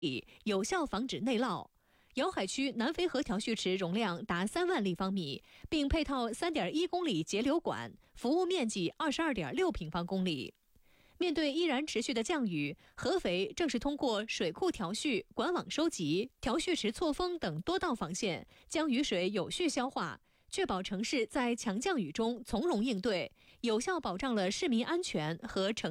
有效防止内涝。瑶海区南淝河调蓄池容量达3万立方米，并配套3.1公里节流管，服务面积22.6平方公里。面对依然持续的降雨，合肥正是通过水库调蓄、管网收集、调蓄池错封等多道防线，将雨水有序消化，确保城市在强降雨中从容应对，有效保障了市民安全和城